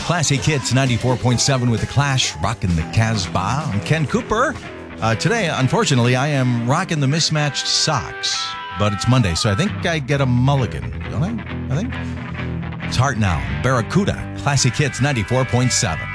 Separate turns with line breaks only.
Classic Hits 94.7 with The Clash, rocking the Casbah. I'm Ken Cooper. Today, unfortunately, I am rocking the mismatched socks, but it's Monday, so I think I get a mulligan, don't I? It's Heart Now, Barracuda, Classic Hits 94.7.